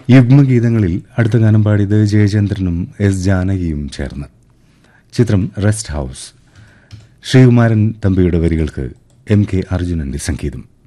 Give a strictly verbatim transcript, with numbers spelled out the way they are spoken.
യുഗ്മഗീതങ്ങളിൽ അടുത്ത ഗാനം പാടിയത് ജയചന്ദ്രനും എസ് ജാനകിയും ചേർന്ന്. ചിത്രം റെസ്റ്റ് ഹൌസ്. ശ്രീകുമാരൻ തമ്പിയുടെ വരികൾക്ക് എം കെ അർജുനന്റെ സംഗീതം.